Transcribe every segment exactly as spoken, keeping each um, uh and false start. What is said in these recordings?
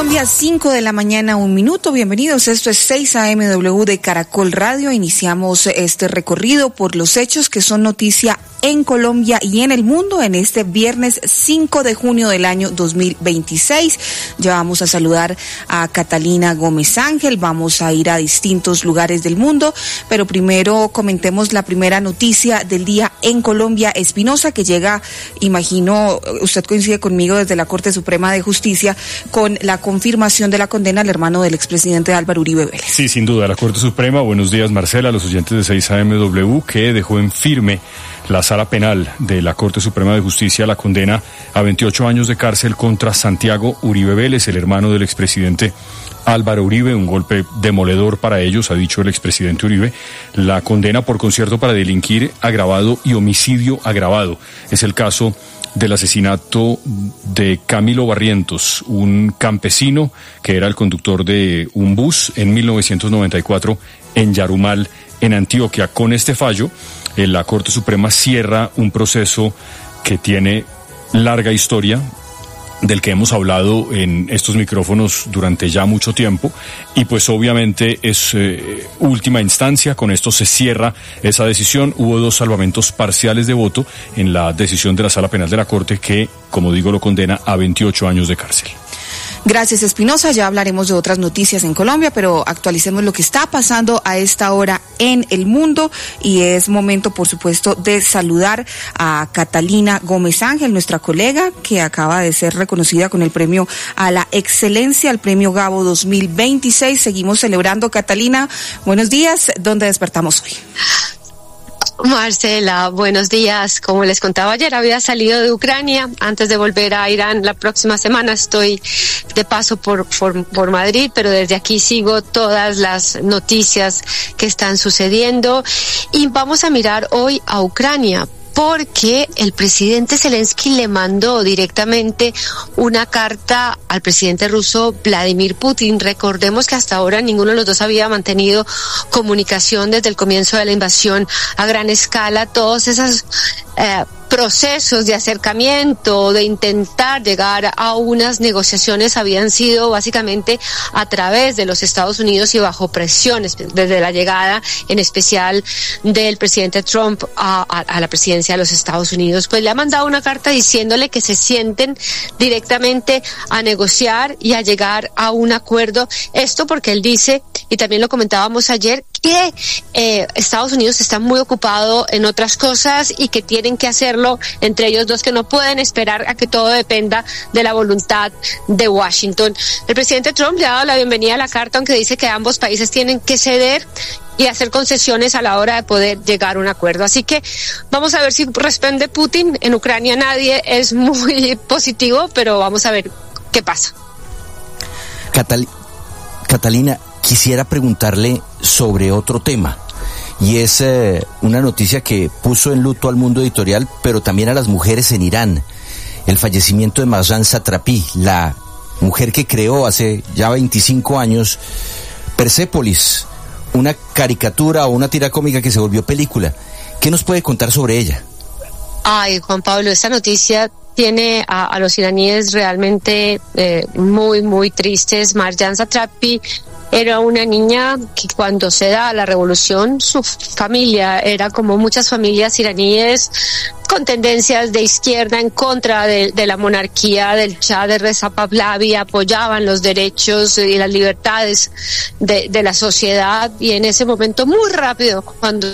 Colombia, cinco de la mañana, un minuto. Bienvenidos. Esto es seis A M W de Caracol Radio. Iniciamos este recorrido por los hechos que son noticia en Colombia y en el mundo en este viernes cinco de junio del año dos mil veintiséis. Ya vamos a saludar a Catalina Gómez Ángel. Vamos a ir a distintos lugares del mundo, pero primero comentemos la primera noticia del día en Colombia. Espinosa, que llega, imagino, usted coincide conmigo, desde la Corte Suprema de Justicia, con la confirmación de la condena al hermano del expresidente Álvaro Uribe Vélez. Sí, sin duda, la Corte Suprema. Buenos días, Marcela, a los oyentes de seis A M W, que dejó en firme la Sala Penal de la Corte Suprema de Justicia la condena a veintiocho años de cárcel contra Santiago Uribe Vélez, el hermano del expresidente Álvaro Uribe. Un golpe demoledor para ellos, ha dicho el expresidente Uribe. La condena por concierto para delinquir agravado y homicidio agravado. Es el caso del asesinato de Camilo Barrientos, un campesino que era el conductor de un bus en mil novecientos noventa y cuatro en Yarumal, en Antioquia. Con este fallo, la Corte Suprema cierra un proceso que tiene larga historia, del que hemos hablado en estos micrófonos durante ya mucho tiempo, y pues obviamente es eh, última instancia. Con esto se cierra esa decisión. Hubo dos salvamentos parciales de voto en la decisión de la Sala Penal de la Corte, que, como digo, lo condena a veintiocho años de cárcel. Gracias, Espinosa. Ya hablaremos de otras noticias en Colombia, pero actualicemos lo que está pasando a esta hora en el mundo, y es momento, por supuesto, de saludar a Catalina Gómez Ángel, nuestra colega, que acaba de ser reconocida con el premio a la excelencia, el premio Gabo dos mil veintiséis. Seguimos celebrando. Catalina, buenos días. ¿Dónde despertamos hoy? Marcela, buenos días. Como les contaba ayer, había salido de Ucrania antes de volver a Irán. La próxima semana estoy de paso por, por, por Madrid, pero desde aquí sigo todas las noticias que están sucediendo. Y vamos a mirar hoy a Ucrania, porque el presidente Zelensky le mandó directamente una carta al presidente ruso Vladimir Putin. Recordemos que hasta ahora ninguno de los dos había mantenido comunicación desde el comienzo de la invasión a gran escala. Todos esos eh, procesos de acercamiento, de intentar llegar a unas negociaciones, habían sido básicamente a través de los Estados Unidos y bajo presiones desde la llegada, en especial del presidente Trump a, a, a la presidencia de los Estados Unidos. Pues le ha mandado una carta diciéndole que se sienten directamente a negociar y a llegar a un acuerdo. Esto porque él dice, y también lo comentábamos ayer, que eh, Estados Unidos está muy ocupado en otras cosas y que tienen que hacerlo entre ellos dos, que no pueden esperar a que todo dependa de la voluntad de Washington. El presidente Trump le ha dado la bienvenida a la carta, aunque dice que ambos países tienen que ceder y hacer concesiones a la hora de poder llegar a un acuerdo. Así que vamos a ver si responde Putin. En Ucrania nadie es muy positivo, pero vamos a ver qué pasa. Catal- Catalina, quisiera preguntarle sobre otro tema, y es eh, una noticia que puso en luto al mundo editorial, pero también a las mujeres en Irán. El fallecimiento de Mahsan Satrapi, la mujer que creó hace ya veinticinco años Persépolis, una caricatura o una tira cómica que se volvió película. ¿Qué nos puede contar sobre ella? Ay, Juan Pablo, esta noticia tiene a, a los iraníes realmente eh, muy, muy tristes. Mahsan Satrapi era una niña que cuando se da la revolución, su familia era como muchas familias iraníes con tendencias de izquierda, en contra de, de la monarquía del Shah de Reza Pahlavi, apoyaban los derechos y las libertades de, de la sociedad, y en ese momento muy rápido, cuando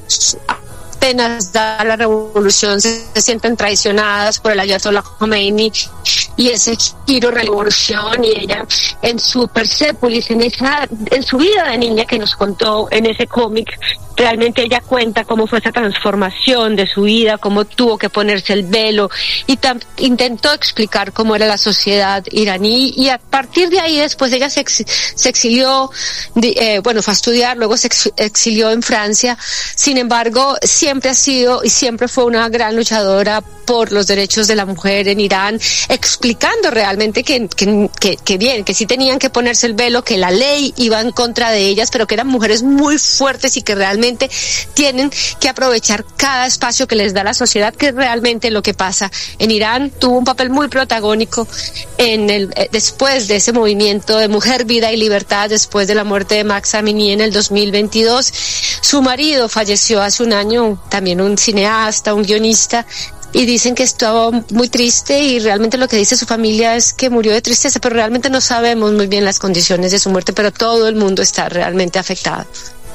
apenas da la revolución, se, se sienten traicionadas por el Ayatollah Khomeini y ese giro revolución, y ella en su Persépolis, en esa, en su vida de niña que nos contó en ese cómic, realmente ella cuenta cómo fue esa transformación de su vida, cómo tuvo que ponerse el velo, y tam, intentó explicar cómo era la sociedad iraní, y a partir de ahí después ella se, ex, se exilió, eh, bueno, fue a estudiar, luego se ex, exilió en Francia. Sin embargo, siempre ha sido y siempre fue una gran luchadora por los derechos de la mujer en Irán, explicando realmente que, que, que, que bien, que sí tenían que ponerse el velo, que la ley iba en contra de ellas, pero que eran mujeres muy fuertes y que realmente realmente tienen que aprovechar cada espacio que les da la sociedad, que es realmente lo que pasa en Irán. Tuvo un papel muy protagónico en el eh, después de ese movimiento de Mujer, Vida y Libertad, después de la muerte de Mahsa Amini en el dos mil veintidós. Su marido falleció hace un año, también un cineasta, un guionista, y dicen que estaba muy triste, y realmente lo que dice su familia es que murió de tristeza, pero realmente no sabemos muy bien las condiciones de su muerte, pero todo el mundo está realmente afectado.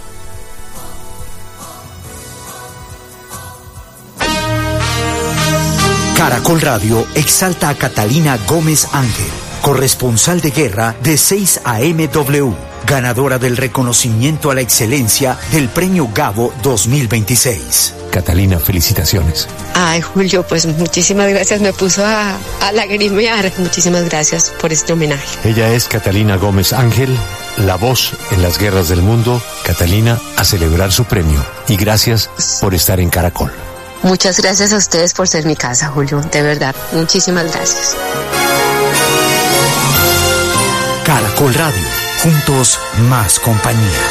Caracol Radio exalta a Catalina Gómez Ángel, corresponsal de guerra de seis A M W, ganadora del reconocimiento a la excelencia del Premio Gabo dos mil veintiséis. Catalina, felicitaciones. Ay, Julio, pues muchísimas gracias, me puso a, a lagrimear. Muchísimas gracias por este homenaje. Ella es Catalina Gómez Ángel, la voz en las guerras del mundo. Catalina, a celebrar su premio. Y gracias por estar en Caracol. Muchas gracias a ustedes por ser mi casa, Julio, de verdad. Muchísimas gracias. Caracol Radio, juntos más compañía.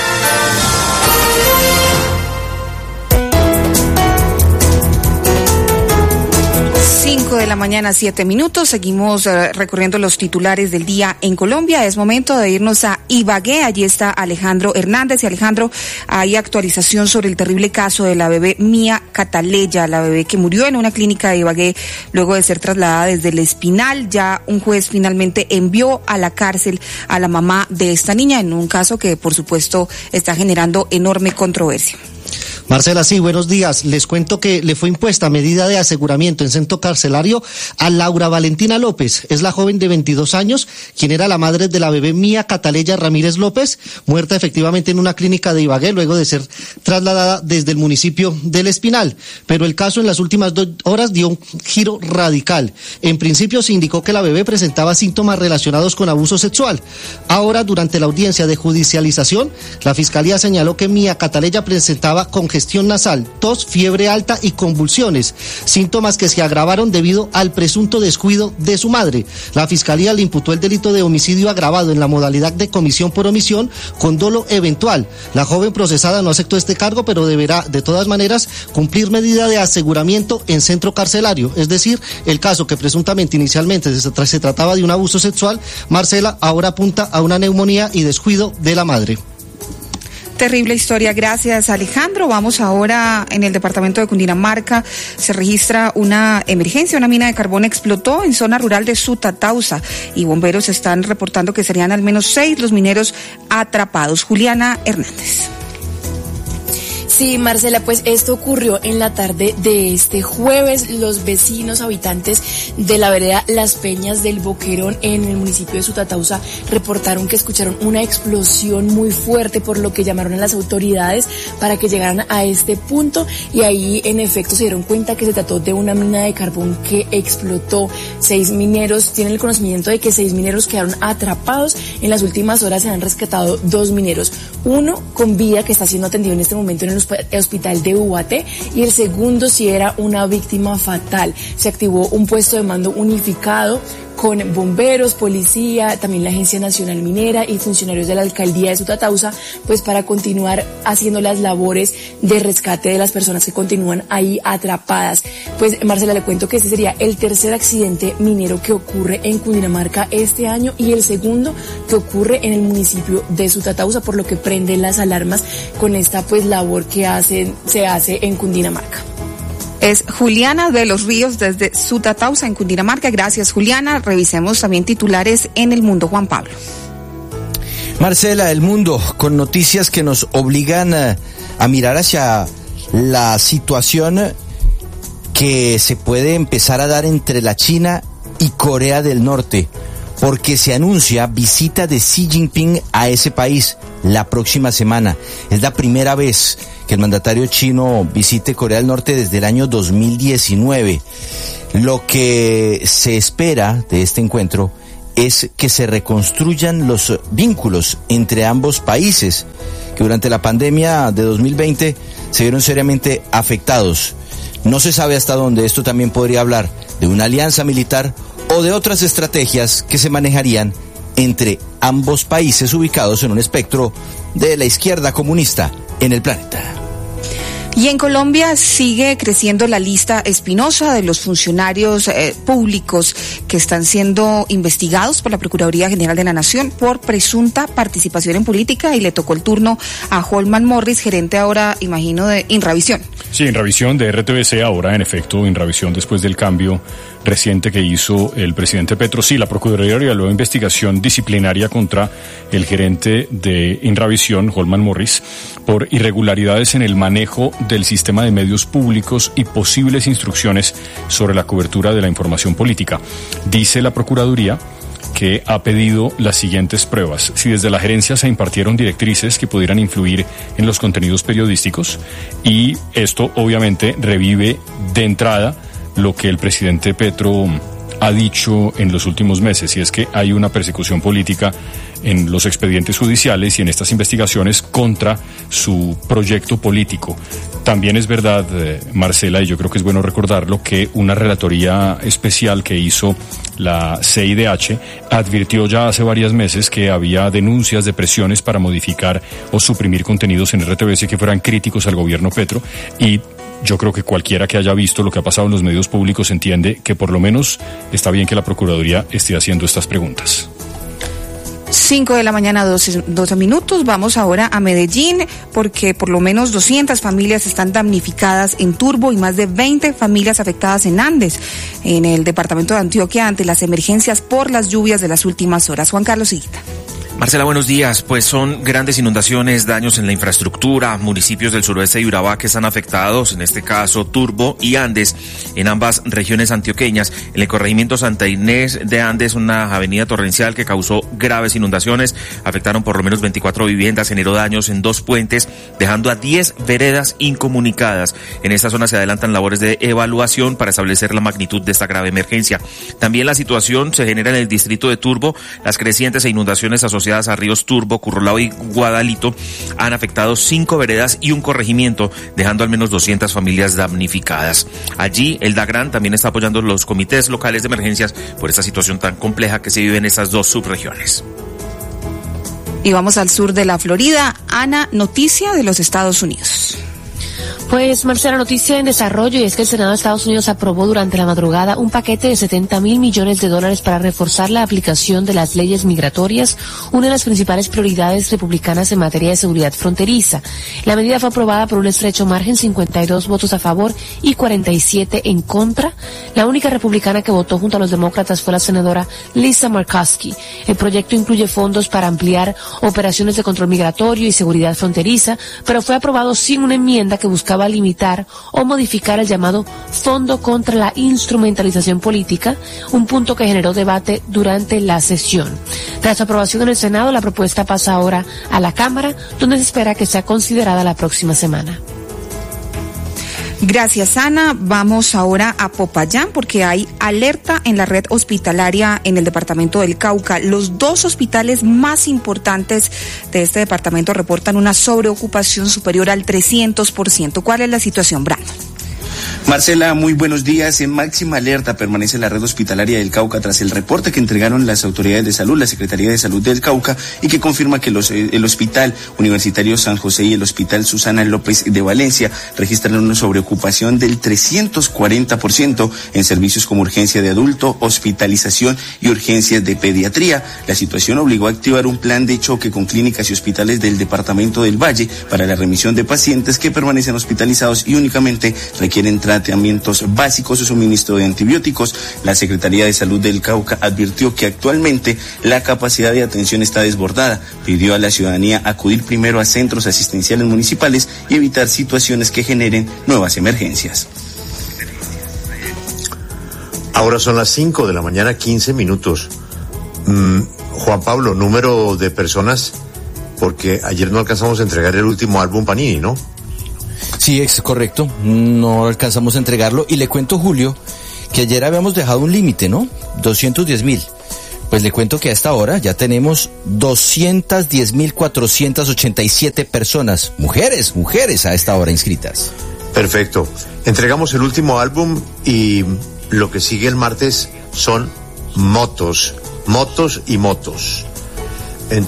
cinco de la mañana, siete minutos. Seguimos uh, recorriendo los titulares del día en Colombia. Es momento de irnos a Ibagué. Allí está Alejandro Hernández. Y Alejandro, hay actualización sobre el terrible caso de la bebé Mía Cataleya, la bebé que murió en una clínica de Ibagué luego de ser trasladada desde el Espinal. Ya un juez finalmente envió a la cárcel a la mamá de esta niña en un caso que, por supuesto, está generando enorme controversia. Marcela, sí, buenos días. Les cuento que le fue impuesta medida de aseguramiento en centro carcelario a Laura Valentina López. Es la joven de veintidós años, quien era la madre de la bebé Mía Cataleya Ramírez López, muerta efectivamente en una clínica de Ibagué luego de ser trasladada desde el municipio del Espinal. Pero el caso en las últimas dos horas dio un giro radical. En principio se indicó que la bebé presentaba síntomas relacionados con abuso sexual. Ahora, durante la audiencia de judicialización, la Fiscalía señaló que Mía Cataleya presentaba congestión nasal, tos, fiebre alta y convulsiones, síntomas que se agravaron debido al presunto descuido de su madre. La Fiscalía le imputó el delito de homicidio agravado en la modalidad de comisión por omisión con dolo eventual. La joven procesada no aceptó este cargo, pero deberá de todas maneras cumplir medida de aseguramiento en centro carcelario. Es decir, el caso que presuntamente inicialmente se, tra- se trataba de un abuso sexual, Marcela, ahora apunta a una neumonía y descuido de la madre. Terrible historia, gracias Alejandro. Vamos ahora en el departamento de Cundinamarca. Se registra una emergencia, una mina de carbón explotó en zona rural de Sutatausa y bomberos están reportando que serían al menos seis los mineros atrapados. Juliana Hernández. Sí, Marcela, pues esto ocurrió en la tarde de este jueves. Los vecinos habitantes de la vereda Las Peñas del Boquerón en el municipio de Sutatausa reportaron que escucharon una explosión muy fuerte, por lo que llamaron a las autoridades para que llegaran a este punto y ahí en efecto se dieron cuenta que se trató de una mina de carbón que explotó. Seis mineros tienen el conocimiento de que seis mineros quedaron atrapados. En las últimas horas se han rescatado dos mineros, uno con vida que está siendo atendido en este momento en el hospital de Ubaté y el segundo sí era una víctima fatal. Se activó un puesto de mando unificado con bomberos, policía, también la Agencia Nacional Minera y funcionarios de la Alcaldía de Sutatausa, pues para continuar haciendo las labores de rescate de las personas que continúan ahí atrapadas. Pues Marcela, le cuento que este sería el tercer accidente minero que ocurre en Cundinamarca este año y el segundo que ocurre en el municipio de Sutatausa, por lo que prenden las alarmas con esta pues labor que hacen, se hace en Cundinamarca. Es Juliana de los Ríos desde Sutatausa en Cundinamarca. Gracias, Juliana. Revisemos también titulares en El Mundo, Juan Pablo. Marcela, El Mundo, con noticias que nos obligan a, a mirar hacia la situación que se puede empezar a dar entre la China y Corea del Norte, porque se anuncia visita de Xi Jinping a ese país la próxima semana. Es la primera vez que el mandatario chino visite Corea del Norte desde el año dos mil diecinueve. Lo que se espera de este encuentro es que se reconstruyan los vínculos entre ambos países, que durante la pandemia de dos mil veinte se vieron seriamente afectados. No se sabe hasta dónde esto también podría hablar de una alianza militar o de otras estrategias que se manejarían entre ambos países ubicados en un espectro de la izquierda comunista en el planeta. Y en Colombia sigue creciendo la lista espinosa de los funcionarios eh, públicos que están siendo investigados por la Procuraduría General de la Nación por presunta participación en política, y le tocó el turno a Holman Morris, gerente ahora, imagino, de Inravisión. Sí, Inravisión de R T V C, ahora en efecto Inravisión después del cambio reciente que hizo el presidente Petro. Sí, la Procuraduría realizó una investigación disciplinaria contra el gerente de Inravisión, Holman Morris, por irregularidades en el manejo del sistema de medios públicos y posibles instrucciones sobre la cobertura de la información política. Dice la Procuraduría que ha pedido las siguientes pruebas: si desde la gerencia se impartieron directrices que pudieran influir en los contenidos periodísticos, y esto obviamente revive de entrada lo que el presidente Petro ha dicho en los últimos meses, y es que hay una persecución política en los expedientes judiciales y en estas investigaciones contra su proyecto político. También es verdad, eh, Marcela, y yo creo que es bueno recordarlo, que una relatoría especial que hizo la C I D H advirtió ya hace varios meses que había denuncias de presiones para modificar o suprimir contenidos en R T V C que fueran críticos al gobierno Petro, y yo creo que cualquiera que haya visto lo que ha pasado en los medios públicos entiende que por lo menos está bien que la Procuraduría esté haciendo estas preguntas. Cinco de la mañana, doce, doce minutos. Vamos ahora a Medellín, porque por lo menos doscientas familias están damnificadas en Turbo y más de veinte familias afectadas en Andes, en el departamento de Antioquia, ante las emergencias por las lluvias de las últimas horas. Juan Carlos Higuita. Marcela, buenos días. Pues son grandes inundaciones, daños en la infraestructura, municipios del suroeste de Urabá que están afectados, en este caso Turbo y Andes, en ambas regiones antioqueñas. En el corregimiento Santa Inés de Andes, una avenida torrencial que causó graves inundaciones, afectaron por lo menos veinticuatro viviendas, generó daños en dos puentes, dejando a diez veredas incomunicadas. En esta zona se adelantan labores de evaluación para establecer la magnitud de esta grave emergencia. También la situación se genera en el distrito de Turbo. Las crecientes e inundaciones asociadas a ríos Turbo, Currolao y Guadalito han afectado cinco veredas y un corregimiento, dejando al menos doscientas familias damnificadas. Allí el DAGRAN también está apoyando los comités locales de emergencias por esta situación tan compleja que se vive en estas dos subregiones. Y vamos al sur de la Florida. Ana, noticia de los Estados Unidos. Pues, Marcela, noticia en desarrollo, y es que el Senado de Estados Unidos aprobó durante la madrugada un paquete de setenta mil millones de dólares para reforzar la aplicación de las leyes migratorias, una de las principales prioridades republicanas en materia de seguridad fronteriza. La medida fue aprobada por un estrecho margen, cincuenta y dos votos a favor y cuarenta y siete en contra. La única republicana que votó junto a los demócratas fue la senadora Lisa Murkowski. El proyecto incluye fondos para ampliar operaciones de control migratorio y seguridad fronteriza, pero fue aprobado sin una enmienda que buscaba limitar o modificar el llamado Fondo contra la Instrumentalización Política, un punto que generó debate durante la sesión. Tras su aprobación en el Senado, la propuesta pasa ahora a la Cámara, donde se espera que sea considerada la próxima semana. Gracias, Ana. Vamos ahora a Popayán, porque hay alerta en la red hospitalaria en el departamento del Cauca. Los dos hospitales más importantes de este departamento reportan una sobreocupación superior al trescientos por ciento. ¿Cuál es la situación, Brandon? Marcela, muy buenos días. En máxima alerta permanece la red hospitalaria del Cauca tras el reporte que entregaron las autoridades de salud, la Secretaría de Salud del Cauca, y que confirma que los, el Hospital Universitario San José y el Hospital Susana López de Valencia registran una sobreocupación del trescientos cuarenta por ciento en servicios como urgencia de adulto, hospitalización y urgencias de pediatría. La situación obligó a activar un plan de choque con clínicas y hospitales del departamento del Valle para la remisión de pacientes que permanecen hospitalizados y únicamente requieren tratamientos básicos o suministro de antibióticos. La Secretaría de Salud del Cauca advirtió que actualmente la capacidad de atención está desbordada. Pidió a la ciudadanía acudir primero a centros asistenciales municipales y evitar situaciones que generen nuevas emergencias. Ahora son las cinco de la mañana, quince minutos. Mm, Juan Pablo, número de personas, porque ayer no alcanzamos a entregar el último álbum Panini, ¿no? Sí, es correcto, no alcanzamos a entregarlo, y le cuento, Julio, que ayer habíamos dejado un límite, ¿no? doscientos diez mil. Pues le cuento que a esta hora ya tenemos doscientos diez mil cuatrocientas ochenta y siete personas, mujeres, mujeres a esta hora inscritas. Perfecto. Entregamos el último álbum y lo que sigue el martes son motos, motos y motos.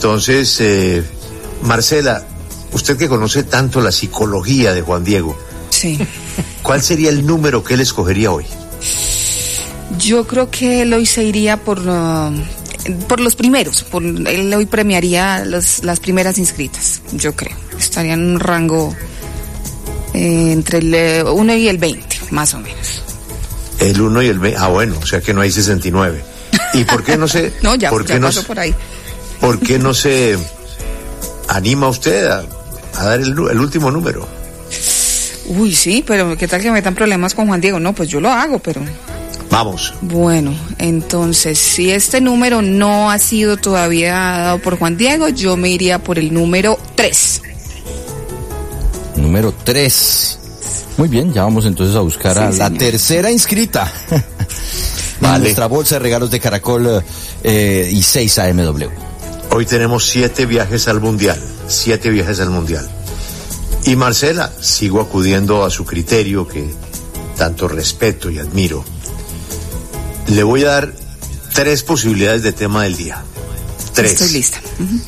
Entonces, eh, Marcela, usted que conoce tanto la psicología de Juan Diego, Sí. ¿Cuál sería el número que él escogería hoy? Yo creo que él hoy se iría por, uh, por los primeros. Por, él hoy premiaría los, las primeras inscritas, yo creo. Estaría en un rango eh, entre el uno y el veinte, más o menos. El uno y el veinte. Ah, bueno, o sea que no hay sesenta y nueve. ¿Y por qué no se...? no, ya, ¿por ya qué pasó no, por ahí. ¿Por qué no se anima usted a, a dar el, el último número? Uy, sí, pero ¿qué tal que me metan problemas con Juan Diego? No, pues yo lo hago, pero... Vamos. Bueno, entonces, si este número no ha sido todavía dado por Juan Diego, yo me iría por el número tres. Número tres. Muy bien, ya vamos entonces a buscar sí, a señor. La tercera inscrita. Vale. Nuestra bolsa de regalos de Caracol eh, y seis A M W. Hoy tenemos siete viajes al Mundial. Siete viajes al Mundial. Y Marcela, sigo acudiendo a su criterio que tanto respeto y admiro. Le voy a dar tres posibilidades de tema del día. Tres. Estoy lista. Uh-huh.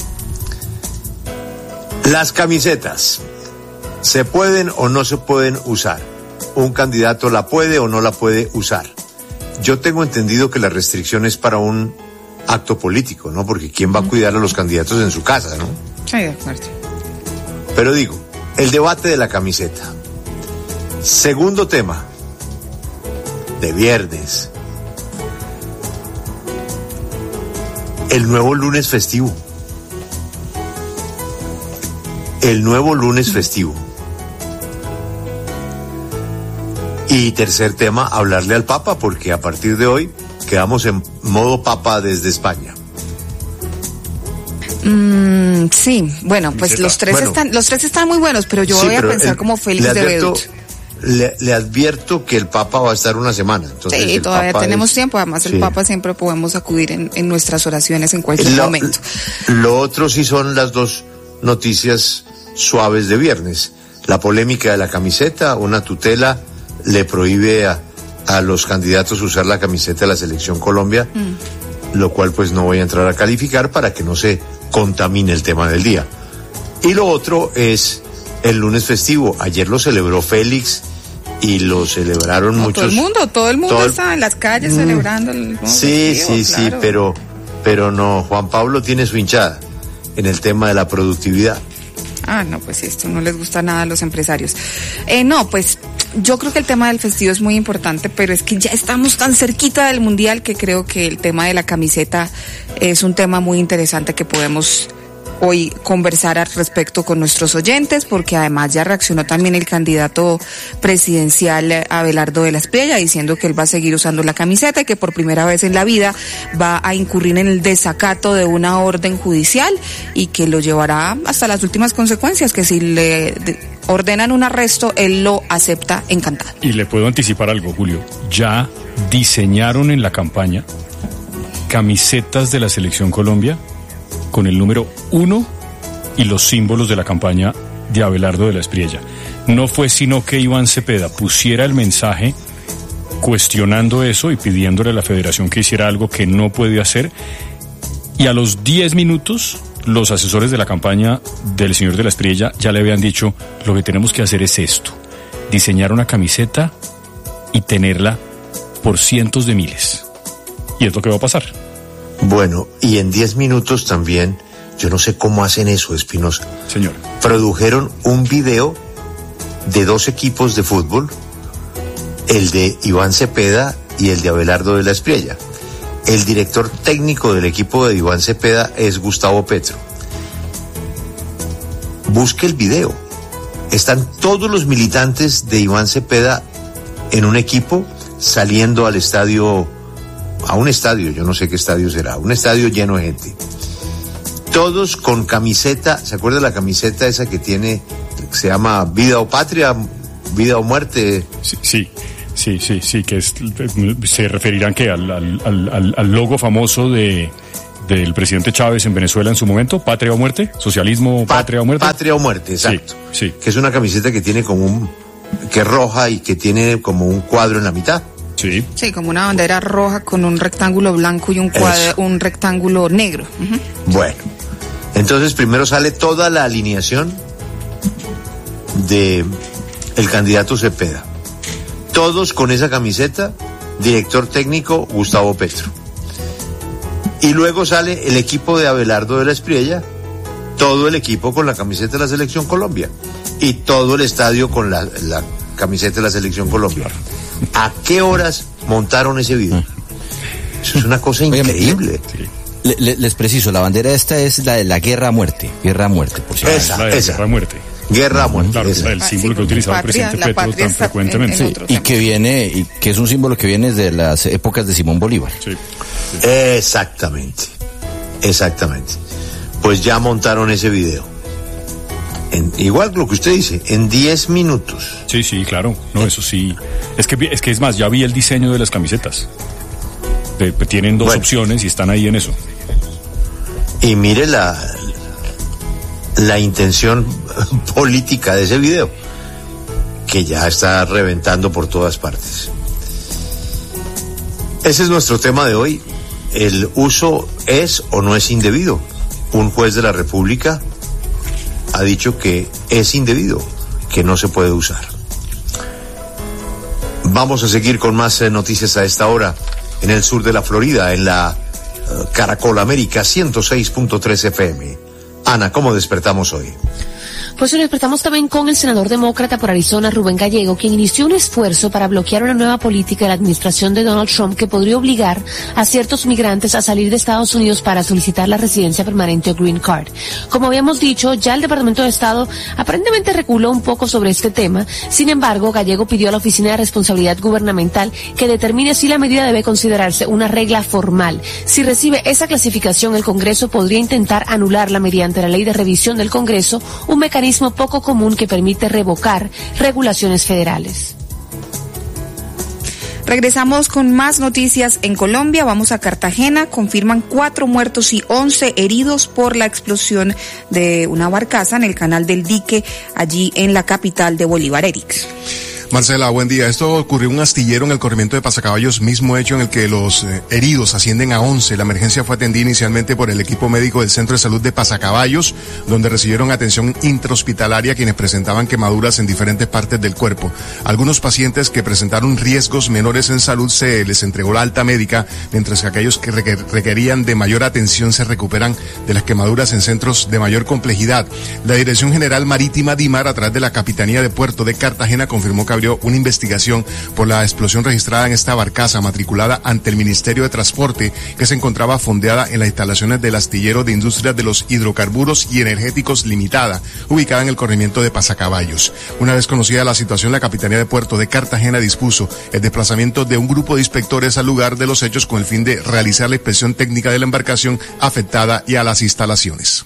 Las camisetas, ¿se pueden o no se pueden usar? ¿Un candidato la puede o no la puede usar? Yo tengo entendido que la restricción es para un acto político, ¿no? Porque ¿quién va a cuidar a los candidatos en su casa, no? Sí, de acuerdo. Pero digo, el debate de la camiseta. Segundo tema, de viernes. El nuevo lunes festivo. El nuevo lunes festivo. Y tercer tema, hablarle al Papa, porque a partir de hoy quedamos en modo Papa desde España. Mm, sí, bueno, pues los tres bueno, están, los tres están muy buenos, pero yo sí, voy a pensar el, como Félix de Bedut. Le, le advierto que el Papa va a estar una semana. Entonces sí, todavía Papa tenemos es, tiempo. Además, el sí. Papa siempre podemos acudir en, en nuestras oraciones en cualquier lo, momento. Lo otro sí son las dos noticias suaves de viernes. La polémica de la camiseta, una tutela le prohíbe a, a los candidatos usar la camiseta de la Selección Colombia, mm. lo cual pues no voy a entrar a calificar para que no se contamine el tema del día. Y lo otro es el lunes festivo. Ayer lo celebró Félix y lo celebraron no, muchos. Todo el mundo, todo el mundo todo el... estaba en las calles mm. celebrando el nuevo Sí, festivo, sí, claro. sí, pero, pero no, Juan Pablo tiene su hinchada en el tema de la productividad. Ah, no, pues esto no les gusta nada a los empresarios. Eh, no, pues yo creo que el tema del festivo es muy importante, pero es que ya estamos tan cerquita del Mundial que creo que el tema de la camiseta es un tema muy interesante que podemos hoy conversar al respecto con nuestros oyentes, porque además ya reaccionó también el candidato presidencial Abelardo de la Espriella diciendo que él va a seguir usando la camiseta y que por primera vez en la vida va a incurrir en el desacato de una orden judicial y que lo llevará hasta las últimas consecuencias, que si le ordenan un arresto, él lo acepta encantado. Y le puedo anticipar algo, Julio. Ya diseñaron en la campaña camisetas de la Selección Colombia con el número uno y los símbolos de la campaña de Abelardo de la Espriella. No fue sino que Iván Cepeda pusiera el mensaje cuestionando eso y pidiéndole a la federación que hiciera algo que no puede hacer, y a los diez minutos los asesores de la campaña del señor de la Espriella ya le habían dicho: lo que tenemos que hacer es esto, diseñar una camiseta y tenerla por cientos de miles. Y es lo que va a pasar. Bueno, y en diez minutos también, yo no sé cómo hacen eso, Espinosa. Señor. Produjeron un video de dos equipos de fútbol, el de Iván Cepeda y el de Abelardo de la Espriella. El director técnico del equipo de Iván Cepeda es Gustavo Petro. Busque el video. Están todos los militantes de Iván Cepeda en un equipo saliendo al estadio, a un estadio, yo no sé qué estadio será, un estadio lleno de gente. Todos con camiseta, ¿se acuerda la camiseta esa que tiene, que se llama Vida o Patria, Vida o Muerte? Sí, sí, sí, sí, sí, que es, se referirán que al, al, al, al logo famoso de del presidente Chávez en Venezuela en su momento, Patria o Muerte, socialismo, pa- Patria o Muerte. Patria o Muerte, exacto. Sí, sí. Que es una camiseta que tiene como un, que es roja y que tiene como un cuadro en la mitad. Sí. Sí, como una bandera roja con un rectángulo blanco y un cuadro, un rectángulo negro. Uh-huh. Bueno, entonces primero sale toda la alineación de el candidato Cepeda. Todos con esa camiseta, director técnico Gustavo Petro. Y luego sale el equipo de Abelardo de la Espriella, todo el equipo con la camiseta de la Selección Colombia y todo el estadio con la, la camiseta de la Selección Colombia. ¿A qué horas montaron ese video? Eso es una cosa increíble. Le, le, les preciso, la bandera esta es la de la guerra a muerte, guerra a muerte, por cierto. Esa, la de esa. Guerra a muerte. Guerra a muerte. Claro, esa. El símbolo que ha utilizado el presidente Petro tan frecuentemente. Sí, y que viene, y que es un símbolo que viene desde las épocas de Simón Bolívar. Sí. Sí. Exactamente, exactamente. Pues ya montaron ese video. En, igual lo que usted dice, en diez minutos. Sí, sí, claro. No, eso sí. Es que es que es más, ya vi el diseño de las camisetas. De, tienen dos bueno. opciones y están ahí en eso. Y mire la la intención política de ese video, que ya está reventando por todas partes. Ese es nuestro tema de hoy. ¿El uso es o no es indebido? Un juez de la República ha dicho que es indebido, que no se puede usar. Vamos a seguir con más eh, noticias a esta hora en el sur de la Florida, en la uh, Caracol América ciento seis punto tres F M. Ana, ¿cómo despertamos hoy? Pues nos despertamos también con el senador demócrata por Arizona, Rubén Gallego, quien inició un esfuerzo para bloquear una nueva política de la administración de Donald Trump que podría obligar a ciertos migrantes a salir de Estados Unidos para solicitar la residencia permanente o Green Card. Como habíamos dicho, ya el Departamento de Estado aparentemente reculó un poco sobre este tema. Sin embargo, Gallego pidió a la Oficina de Responsabilidad Gubernamental que determine si la medida debe considerarse una regla formal. Si recibe esa clasificación, el Congreso podría intentar anularla mediante la Ley de Revisión del Congreso, un mecanismo poco común que permite revocar regulaciones federales. Regresamos con más noticias en Colombia. Vamos a Cartagena. Confirman cuatro muertos y once heridos por la explosión de una barcaza en el canal del Dique, allí en la capital de Bolívar. Erix. Marcela, buen día. Esto ocurrió en un astillero en el corrimiento de Pasacaballos, mismo hecho en el que los eh, heridos ascienden a once. La emergencia fue atendida inicialmente por el equipo médico del Centro de Salud de Pasacaballos, donde recibieron atención intrahospitalaria quienes presentaban quemaduras en diferentes partes del cuerpo. Algunos pacientes que presentaron riesgos menores en salud se les entregó la alta médica, mientras que aquellos que requerían de mayor atención se recuperan de las quemaduras en centros de mayor complejidad. La Dirección General Marítima DIMAR, a través de la Capitanía de Puerto de Cartagena, confirmó que abrió una investigación por la explosión registrada en esta barcaza matriculada ante el Ministerio de Transporte, que se encontraba fondeada en las instalaciones del astillero de Industrias de los Hidrocarburos y Energéticos Limitada, ubicada en el corrimiento de Pasacaballos. Una vez conocida la situación, la Capitanía de Puerto de Cartagena dispuso el desplazamiento de un grupo de inspectores al lugar de los hechos con el fin de realizar la inspección técnica de la embarcación afectada y a las instalaciones.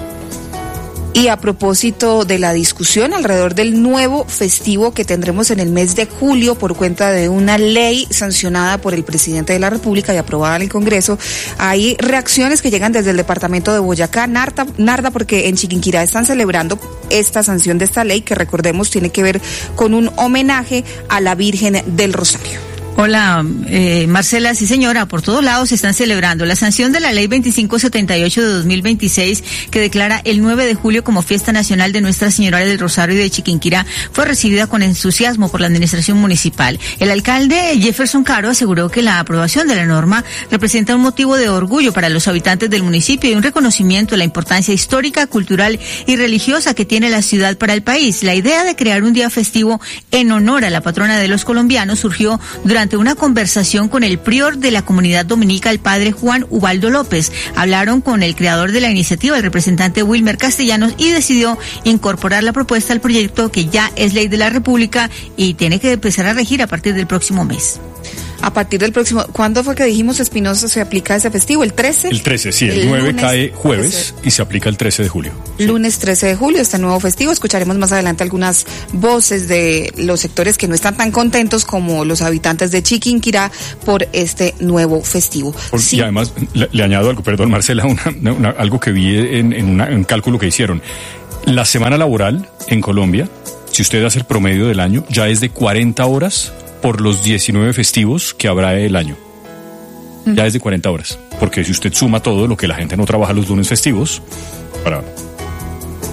Y a propósito de la discusión alrededor del nuevo festivo que tendremos en el mes de julio por cuenta de una ley sancionada por el presidente de la República y aprobada en el Congreso, hay reacciones que llegan desde el departamento de Boyacá, Narda, Narda, porque en Chiquinquirá están celebrando esta sanción de esta ley que, recordemos, tiene que ver con un homenaje a la Virgen del Rosario. Hola, eh, Marcela, sí señora, por todos lados se están celebrando la sanción de la Ley veinticinco setenta y ocho de dos mil veintiséis, que declara el nueve de julio como Fiesta Nacional de Nuestra Señora del Rosario y de Chiquinquirá. Fue recibida con entusiasmo por la administración municipal. El alcalde Jefferson Caro aseguró que la aprobación de la norma representa un motivo de orgullo para los habitantes del municipio y un reconocimiento de la importancia histórica, cultural y religiosa que tiene la ciudad para el país. La idea de crear un día festivo en honor a la patrona de los colombianos surgió durante Durante una conversación con el prior de la comunidad dominica, el padre Juan Ubaldo López. Hablaron con el creador de la iniciativa, el representante Wilmer Castellanos, y decidió incorporar la propuesta al proyecto, que ya es ley de la República y tiene que empezar a regir a partir del próximo mes. A partir del próximo, ¿cuándo fue que dijimos, Espinosa, se aplica ese festivo? ¿El trece? El trece, sí, el, el nueve cae jueves trece. Y se aplica el trece de julio. Lunes trece de julio, este nuevo festivo. Escucharemos más adelante algunas voces de los sectores que no están tan contentos como los habitantes de Chiquinquirá por este nuevo festivo. Por, sí. Y además, le, le añado algo, perdón, Marcela, una, una, algo que vi en, en, una, en un cálculo que hicieron. La semana laboral en Colombia, si usted hace el promedio del año, ya es de cuarenta horas por los diecinueve festivos que habrá el año. Mm. Ya es de cuarenta horas. Porque si usted suma todo lo que la gente no trabaja los lunes festivos, para...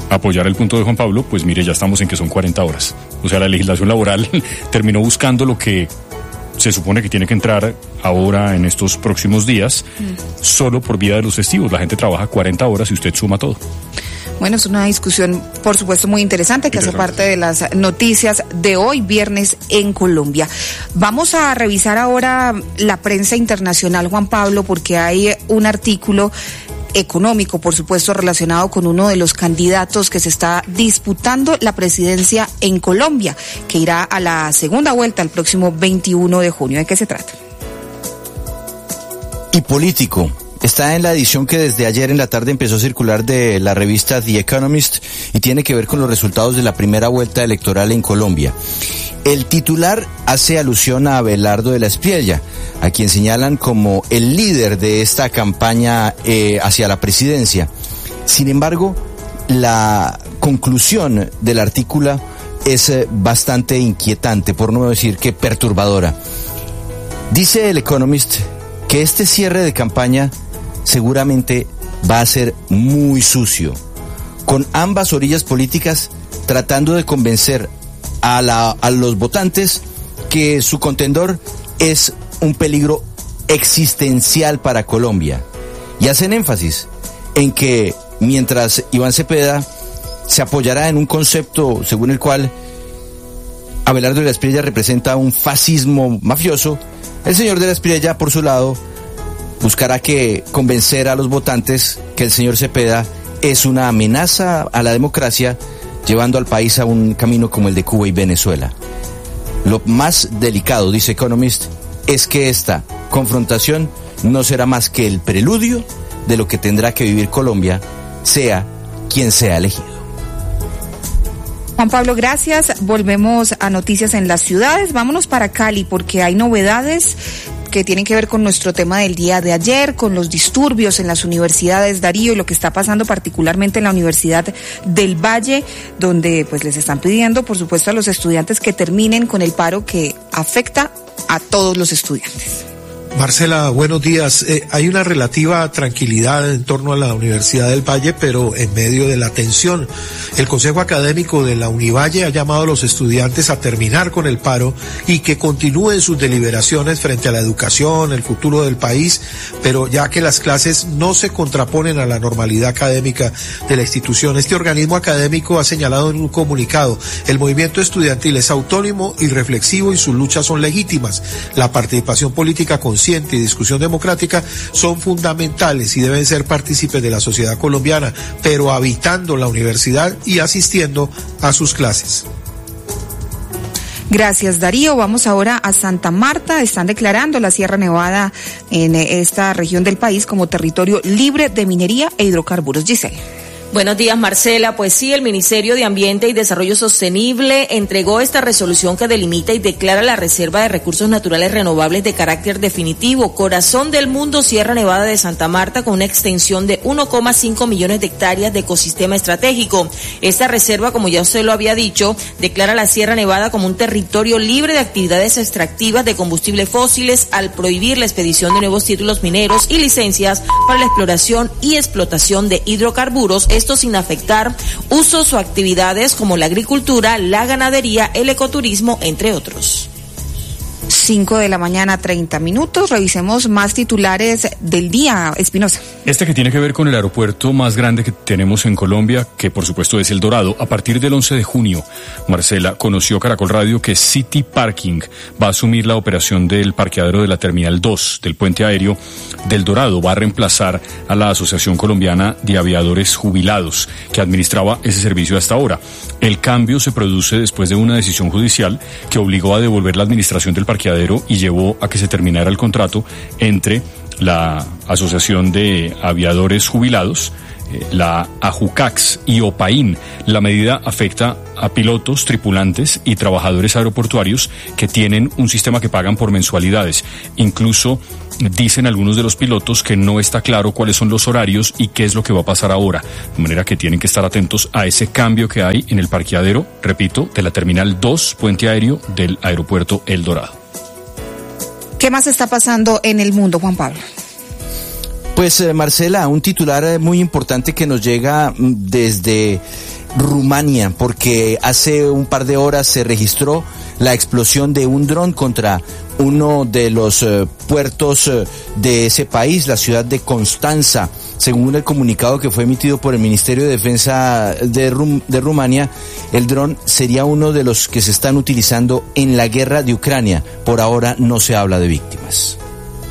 apoyar el punto de Juan Pablo, pues mire, ya estamos en que son cuarenta horas. O sea, la legislación laboral terminó buscando lo que se supone que tiene que entrar ahora en estos próximos días, mm. solo por vía de los festivos. La gente trabaja cuarenta horas y usted suma todo. Bueno, es una discusión, por supuesto, muy interesante, que hace parte de las noticias de hoy, viernes, en Colombia. Vamos a revisar ahora la prensa internacional, Juan Pablo, porque hay un artículo económico, por supuesto, relacionado con uno de los candidatos que se está disputando la presidencia en Colombia, que irá a la segunda vuelta el próximo veintiuno de junio. ¿De qué se trata? Y político. Está en la edición que desde ayer en la tarde empezó a circular de la revista The Economist y tiene que ver con los resultados de la primera vuelta electoral en Colombia. El titular hace alusión a Abelardo de la Espriella, a quien señalan como el líder de esta campaña eh, hacia la presidencia. Sin embargo, la conclusión del artículo es eh, bastante inquietante, por no decir que perturbadora. Dice el Economist que este cierre de campaña seguramente va a ser muy sucio, con ambas orillas políticas tratando de convencer a, la, a los votantes que su contendor es un peligro existencial para Colombia. Y hacen énfasis en que mientras Iván Cepeda se apoyará en un concepto según el cual Abelardo de la Espriella representa un fascismo mafioso, el señor de la Espriella, por su lado, buscará que convencer a los votantes que el señor Cepeda es una amenaza a la democracia, llevando al país a un camino como el de Cuba y Venezuela. Lo más delicado, dice Economist, es que esta confrontación no será más que el preludio de lo que tendrá que vivir Colombia, sea quien sea elegido. Juan Pablo, gracias. Volvemos a noticias en las ciudades. Vámonos para Cali porque hay novedades que tienen que ver con nuestro tema del día de ayer, con los disturbios en las universidades, Darío, y lo que está pasando particularmente en la Universidad del Valle, donde pues les están pidiendo, por supuesto, a los estudiantes que terminen con el paro que afecta a todos los estudiantes. Marcela, buenos días. Eh, hay una relativa tranquilidad en torno a la Universidad del Valle, pero en medio de la tensión. El Consejo Académico de la Univalle ha llamado a los estudiantes a terminar con el paro y que continúen sus deliberaciones frente a la educación, el futuro del país, pero ya que las clases no se contraponen a la normalidad académica de la institución. Este organismo académico ha señalado en un comunicado: el movimiento estudiantil es autónomo y reflexivo y sus luchas son legítimas. La participación política consciente y discusión democrática son fundamentales y deben ser partícipes de la sociedad colombiana, pero habitando la universidad y asistiendo a sus clases. Gracias, Darío. Vamos ahora a Santa Marta. Están declarando la Sierra Nevada en esta región del país como territorio libre de minería e hidrocarburos. Giselle. Buenos días, Marcela. Pues sí, el Ministerio de Ambiente y Desarrollo Sostenible entregó esta resolución que delimita y declara la Reserva de Recursos Naturales Renovables de carácter definitivo, Corazón del Mundo, Sierra Nevada de Santa Marta, con una extensión de uno coma cinco millones de hectáreas de ecosistema estratégico. Esta reserva, como ya usted lo había dicho, declara la Sierra Nevada como un territorio libre de actividades extractivas de combustibles fósiles al prohibir la expedición de nuevos títulos mineros y licencias para la exploración y explotación de hidrocarburos, esto sin afectar usos o actividades como la agricultura, la ganadería, el ecoturismo, entre otros. cinco de la mañana, treinta minutos. Revisemos más titulares del día, Espinosa. Este que tiene que ver con el aeropuerto más grande que tenemos en Colombia, que por supuesto es El Dorado. A partir del once de junio, Marcela, conoció Caracol Radio que City Parking va a asumir la operación del parqueadero de la Terminal dos del puente aéreo del Dorado. Va a reemplazar a la Asociación Colombiana de Aviadores Jubilados, que administraba ese servicio hasta ahora. El cambio se produce después de una decisión judicial que obligó a devolver la administración del parqueadero y llevó a que se terminara el contrato entre la Asociación de Aviadores Jubilados, eh, la AJUCAX y OPAIN. La medida afecta a pilotos, tripulantes y trabajadores aeroportuarios que tienen un sistema que pagan por mensualidades. Incluso dicen algunos de los pilotos que no está claro cuáles son los horarios y qué es lo que va a pasar ahora, de manera que tienen que estar atentos a ese cambio que hay en el parqueadero, repito, de la Terminal dos, puente aéreo del aeropuerto El Dorado. ¿Qué más está pasando en el mundo, Juan Pablo? Pues eh, Marcela, un titular eh, muy importante que nos llega desde Rumania, porque hace un par de horas se registró la explosión de un dron contra uno de los eh, puertos eh, de ese país, la ciudad de Constanza. Según el comunicado que fue emitido por el Ministerio de Defensa de, Rum- de Rumania, el dron sería uno de los que se están utilizando en la guerra de Ucrania. Por ahora no se habla de víctimas.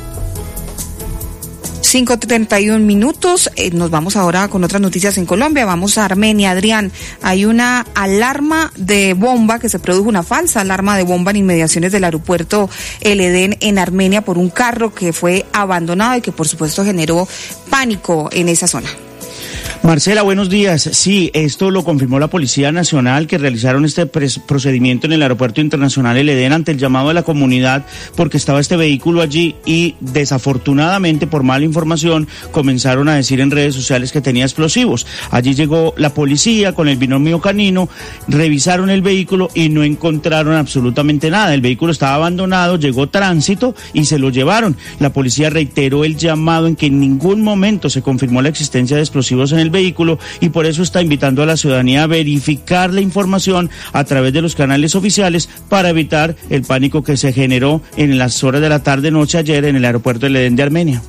cinco treinta y un minutos, eh, nos vamos ahora con otras noticias en Colombia, vamos a Armenia. Adrián, hay una alarma de bomba, que se produjo una falsa alarma de bomba en inmediaciones del aeropuerto El Edén en Armenia por un carro que fue abandonado y que por supuesto generó pánico en esa zona. Marcela, buenos días. Sí, esto lo confirmó la Policía Nacional, que realizaron este procedimiento en el Aeropuerto Internacional El Edén ante el llamado de la comunidad, porque estaba este vehículo allí y desafortunadamente, por mala información, comenzaron a decir en redes sociales que tenía explosivos. Allí llegó la policía con el binomio canino, revisaron el vehículo y no encontraron absolutamente nada. El vehículo estaba abandonado, llegó tránsito y se lo llevaron. La policía reiteró el llamado en que en ningún momento se confirmó la existencia de explosivos en el vehículo y por eso está invitando a la ciudadanía a verificar la información a través de los canales oficiales para evitar el pánico que se generó en las horas de la tarde-noche ayer en el aeropuerto del Edén de Armenia.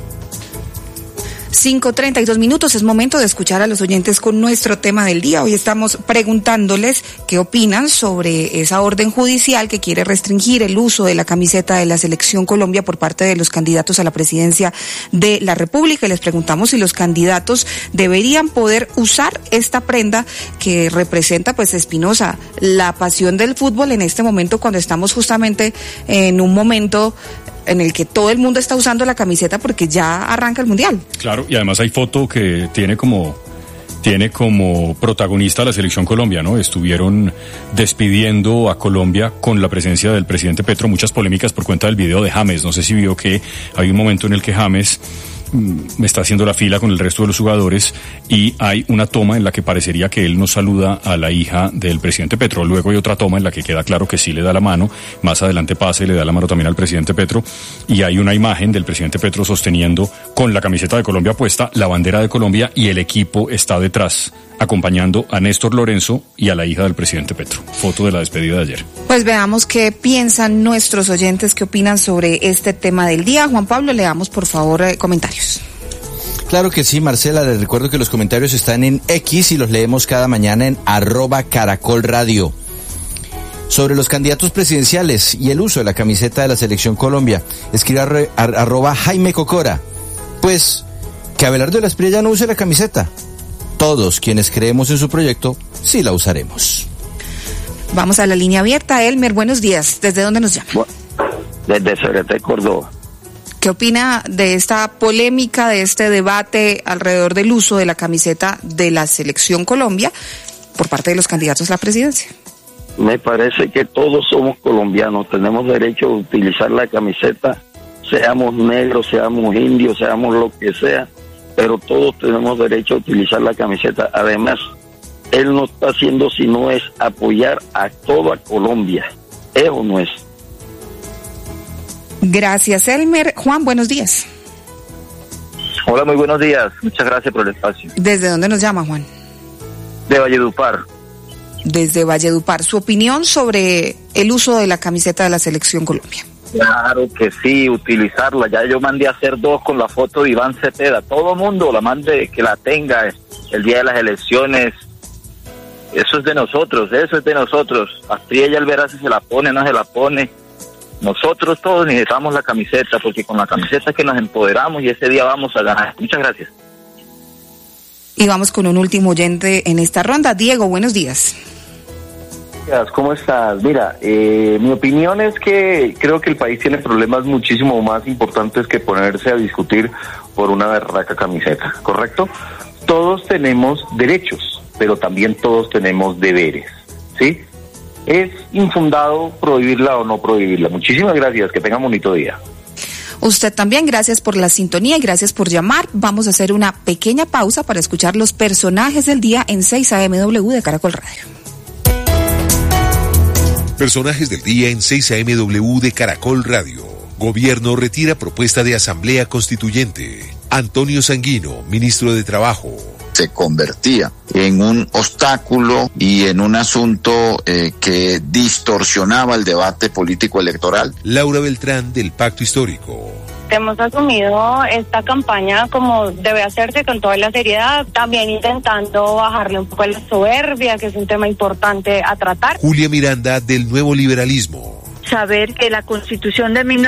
cinco treinta y dos minutos, es momento de escuchar a los oyentes con nuestro tema del día. Hoy estamos preguntándoles qué opinan sobre esa orden judicial que quiere restringir el uso de la camiseta de la Selección Colombia por parte de los candidatos a la presidencia de la República. Y les preguntamos si los candidatos deberían poder usar esta prenda que representa, pues, Espinosa, la pasión del fútbol en este momento, cuando estamos justamente en un momento en el que todo el mundo está usando la camiseta porque ya arranca el Mundial. Claro, y además hay foto que tiene como tiene como protagonista la Selección Colombia, ¿no? Estuvieron despidiendo a Colombia con la presencia del presidente Petro, muchas polémicas por cuenta del video de James. No sé si vio que hay un momento en el que James me está haciendo la fila con el resto de los jugadores y hay una toma en la que parecería que él no saluda a la hija del presidente Petro. Luego hay otra toma en la que queda claro que sí le da la mano. Más adelante pasa y le da la mano también al presidente Petro. Y hay una imagen del presidente Petro sosteniendo con la camiseta de Colombia puesta la bandera de Colombia y el equipo está detrás, acompañando a Néstor Lorenzo y a la hija del presidente Petro. Foto de la despedida de ayer. Pues veamos qué piensan nuestros oyentes, qué opinan sobre este tema del día. Juan Pablo, le damos por favor eh, comentarios. Claro que sí, Marcela, les recuerdo que los comentarios están en X y los leemos cada mañana en arroba Caracol Radio. Sobre los candidatos presidenciales y el uso de la camiseta de la Selección Colombia, escribe arre, ar, arroba Jaime Cocora. Pues, que Abelardo de la Espriella no use la camiseta. Todos quienes creemos en su proyecto, sí la usaremos. Vamos a la línea abierta. Elmer, buenos días. ¿Desde dónde nos llama? Bueno, desde Soledad, Córdoba. ¿Qué opina de esta polémica, de este debate alrededor del uso de la camiseta de la Selección Colombia por parte de los candidatos a la presidencia? Me parece que todos somos colombianos, tenemos derecho a utilizar la camiseta, seamos negros, seamos indios, seamos lo que sea, pero todos tenemos derecho a utilizar la camiseta. Además, él no está haciendo sino es apoyar a toda Colombia. ¿Es o no es? Gracias, Elmer. Juan, buenos días. Hola, muy buenos días. Muchas gracias por el espacio. ¿Desde dónde nos llama, Juan? De Valledupar. Desde Valledupar. ¿Su opinión sobre el uso de la camiseta de la Selección Colombia? Claro que sí, utilizarla. Ya yo mandé a hacer dos con la foto de Iván Cepeda. Todo mundo la mande, que la tenga el día de las elecciones. Eso es de nosotros, eso es de nosotros. Aspriella él verá si se la pone, no se la pone. Nosotros todos necesitamos la camiseta, porque con la camiseta es que nos empoderamos y ese día vamos a ganar. Muchas gracias. Y vamos con un último oyente en esta ronda. Diego, buenos días. ¿Cómo estás? Mira, eh, mi opinión es que creo que el país tiene problemas muchísimo más importantes que ponerse a discutir por una berraca camiseta, ¿correcto? Todos tenemos derechos, pero también todos tenemos deberes, ¿sí? Es infundado prohibirla o no prohibirla. Muchísimas gracias, que tengan un bonito día. Usted también, gracias por la sintonía y gracias por llamar. Vamos a hacer una pequeña pausa para escuchar los personajes del día en seis A M W de Caracol Radio. Personajes del día en seis A M W de Caracol Radio. Gobierno retira propuesta de Asamblea Constituyente. Antonio Sanguino, ministro de Trabajo. se convertía en un obstáculo y en un asunto eh, que distorsionaba el debate político electoral. Laura Beltrán, del Pacto Histórico. Hemos asumido esta campaña como debe hacerse, con toda la seriedad, también intentando bajarle un poco la soberbia, que es un tema importante a tratar. Julia Miranda, del Nuevo Liberalismo. Saber que la Constitución de mil